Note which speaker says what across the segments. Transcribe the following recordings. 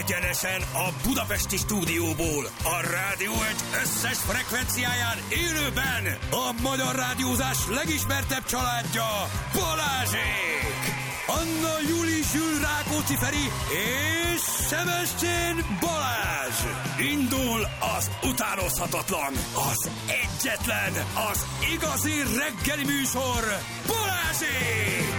Speaker 1: Egyenesen a budapesti stúdióból, a Rádió Egy összes frekvenciáján élőben a magyar rádiózás legismertebb családja, Balázsék! Anna Júli Zsül Rákóczi Feri és Sebestyén Balázs! Indul az utánozhatatlan, az egyetlen, az igazi reggeli műsor, Balázsék!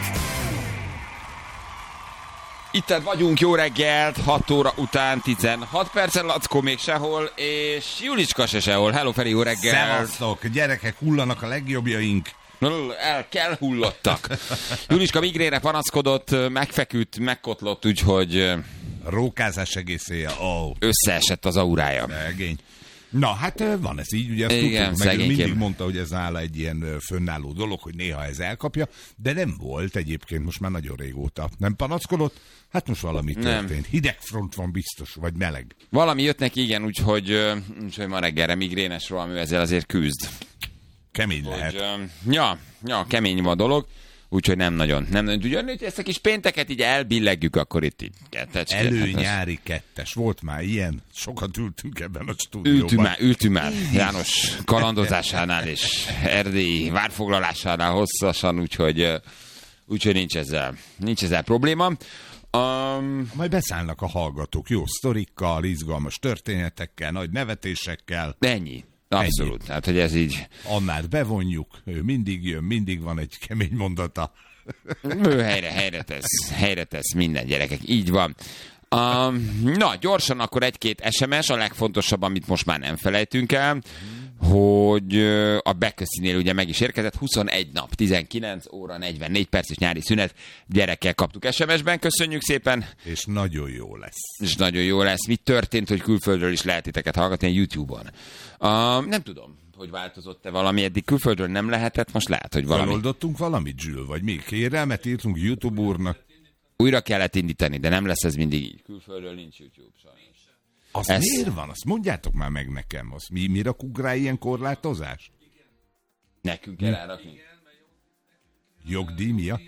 Speaker 2: Itt vagyunk, jó reggelt, 6 óra után 16 percen, Lackó még sehol, és Julicska se sehol. Hello Feri, jó reggelt!
Speaker 3: Szevasztok, gyerekek, hullanak a legjobbjaink.
Speaker 2: El kell hullottak. Julicska migrére panaszkodott, megfeküdt, megkotlott, úgyhogy...
Speaker 3: Rókázás egész éjjel,
Speaker 2: összeesett az aurája.
Speaker 3: Szegény. Na, hát van ez így, ugye azt
Speaker 2: igen,
Speaker 3: tudtuk, meg mindig mondta, hogy ez nála egy ilyen fönnálló dolog, hogy néha ez elkapja, de nem volt egyébként most már nagyon régóta. Nem panaszkodott, hát most valami történt. Nem. Hideg front van biztos, vagy meleg.
Speaker 2: Valami jött neki, igen, úgyhogy ma reggelre migrénes rohamű, ezzel azért küzd.
Speaker 3: Kemény lehet.
Speaker 2: Ja, kemény a dolog. Úgyhogy nem nagyon. Ugye, hogy ezt a kis pénteket így elbillegjük, akkor itt így kettecske.
Speaker 3: Előnyári kettes. Volt már ilyen. Sokat ültünk ebben a stúdióban.
Speaker 2: Ültünk már János kalandozásánál és erdélyi várfoglalásánál hosszasan, úgyhogy nincs ezzel probléma.
Speaker 3: Majd beszállnak a hallgatók jó sztorikkal, izgalmas történetekkel, nagy nevetésekkel.
Speaker 2: Ennyi. Abszolút, tehát hogy ez így...
Speaker 3: Annát bevonjuk, ő mindig jön, mindig van egy kemény mondata.
Speaker 2: Ő helyre tesz minden, gyerekek, így van. Na, gyorsan akkor egy-két SMS, a legfontosabb, amit most már nem felejtünk el, hogy a Beköszinél ugye meg is érkezett, 21 nap, 19 óra, 44 perc és nyári szünet, gyerekkel kaptuk SMS-ben, köszönjük szépen.
Speaker 3: És nagyon jó lesz. Mi történt, hogy külföldről is lehet titeket hallgatni a YouTube-on? Nem tudom, hogy változott-e valami, eddig külföldről nem lehetett, most lehet, hogy valami. Feloldottunk valamit, Zsül, vagy még kérelmet írtunk YouTube úrnak?
Speaker 2: Újra kellett indítani, de nem lesz ez mindig így. Külföldről nincs YouTube, sajnos.
Speaker 3: Miért van? Azt mondjátok már meg nekem. Mi rakunk rá ilyen korlátozás?
Speaker 2: Nekünk kell rárakni.
Speaker 3: Jogdíj miatt?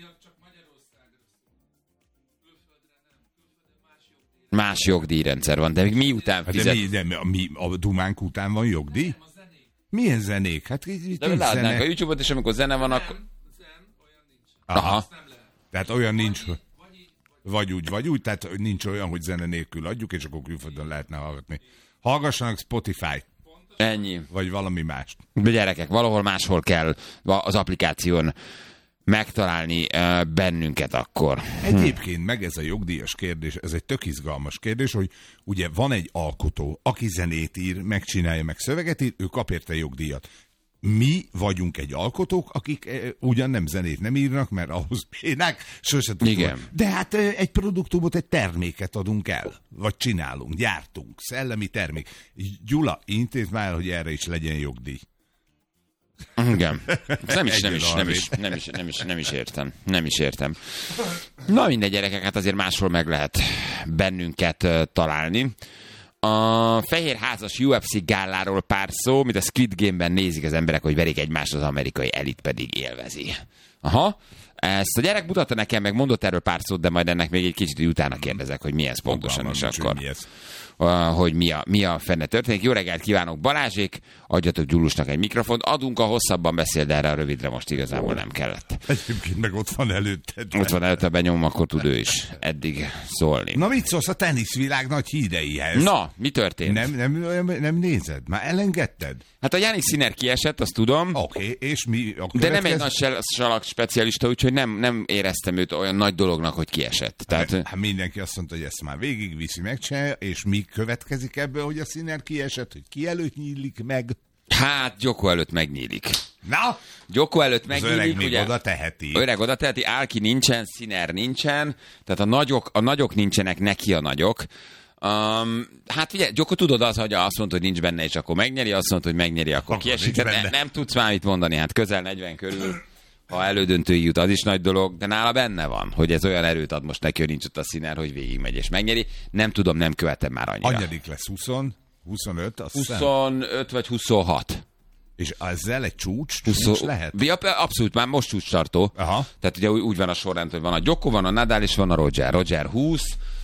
Speaker 2: Más jogdíjrendszer van, de mi után fizet?
Speaker 3: De a dumánk után van jogdíj? Milyen zenék? Hát itt
Speaker 2: de látnánk a YouTube-ot, és amikor zene van, akkor...
Speaker 3: Aha. Tehát olyan nincs, hogy... Vagy úgy, tehát nincs olyan, hogy zene nélkül adjuk, és akkor külföldön lehetne hallgatni. Hallgassanak Spotify.
Speaker 2: Ennyi.
Speaker 3: Vagy valami mást.
Speaker 2: De gyerekek, valahol máshol kell az applikáción megtalálni bennünket akkor.
Speaker 3: Egyébként meg ez a jogdíjas kérdés, ez egy tök izgalmas kérdés, hogy ugye van egy alkotó, aki zenét ír, megcsinálja, meg szöveget ír, ő kap érte jogdíjat. Mi vagyunk egy alkotók, akik ugyan nem zenét nem írnak, mert ahhoz bénák, sose tudjuk.
Speaker 2: Igen.
Speaker 3: De hát egy produktumot, egy terméket adunk el, vagy csinálunk, gyártunk, szellemi termék. Gyula, intézd már, hogy erre is legyen jogdíj.
Speaker 2: Igen. Nem is értem. Na mindegy, gyerekek, hát azért máshol meg lehet bennünket találni. A Fehérházas UFC gáláról pár szó, mint a Squid Game-ben nézik az emberek, hogy verik egymást, az amerikai elit pedig élvezi. Aha. Ezt a gyerek mutatta nekem, meg mondott erről pár szót, de majd ennek még egy kicsit utána kérdezek, hogy mi ez pontosan, és akkor... hogy mi a fenne történik. Jó reggelt kívánok, Balázsék, adjatok Gyulusnak egy mikrofont, adunk, a hosszabban beszél, de erre a rövidre most igazából nem kellett.
Speaker 3: Egyébként meg ott van előtted.
Speaker 2: Ott van előtte, benyomom, akkor tud ő is eddig szólni.
Speaker 3: Na mit szólsz a teniszvilág nagy híreihez?
Speaker 2: Na, mi történt?
Speaker 3: Nem nézed? Már elengedted?
Speaker 2: Hát a Jannik Sinner kiesett, azt tudom.
Speaker 3: Oké, és mi a
Speaker 2: de nem egy nagy salak specialista, úgyhogy nem éreztem őt olyan nagy dolognak, hogy kiesett. Tehát...
Speaker 3: Hát mindenki azt mondta, hogy ezt már végigviszi, megcsinálja, és mi következik ebből, hogy a Sinner kiesett, hogy ki előtt nyílik meg?
Speaker 2: Hát, Gyoko előtt megnyílik.
Speaker 3: Na?
Speaker 2: Gyoko előtt megnyílik.
Speaker 3: Az öreg még oda teheti.
Speaker 2: Öreg oda teheti, Álki nincsen, Sinner nincsen, tehát a nagyok nincsenek, neki a nagyok. Hát ugye, Gyoko tudod hogy azt mondta, hogy nincs benne, és akkor megnyeri, azt mondta, hogy megnyeri, akkor kiesik. Nem tudsz már mit mondani, hát közel 40 körül. Ha elődöntőig jut, az is nagy dolog, de nála benne van, hogy ez olyan erőt ad most neki, hogy nincs ott a Sinner, hogy végigmegy és megnyeri. Nem tudom, nem követem már annyira.
Speaker 3: Annyadik lesz 20, 25, azt
Speaker 2: 25 vagy 26.
Speaker 3: És ezzel egy csúcs lehet?
Speaker 2: Abszolút, már most csúcs tartó.
Speaker 3: Aha.
Speaker 2: Tehát ugye úgy van a sorrend, hogy van a Djoko, van a Nadal és van a Roger. Roger 20,